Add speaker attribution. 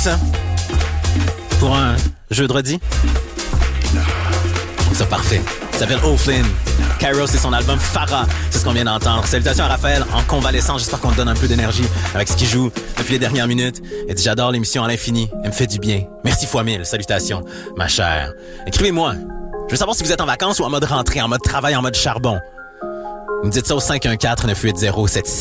Speaker 1: ça? Pour un jeudi? Je trouve ça parfait. Ça s'appelle O'Flynn. Kairos, c'est son album Farah. C'est ce qu'on vient d'entendre. Salutations à Raphaël, en convalescence. J'espère qu'on te donne un peu d'énergie avec ce qu'il joue depuis les dernières minutes. Il dit, j'adore l'émission à l'infini. Elle me fait du bien. Merci fois mille. Salutations, ma chère. Écrivez-moi. Je veux savoir si vous êtes en vacances ou en mode rentrée, en mode travail, en mode charbon. Vous me dites ça au 514-980-76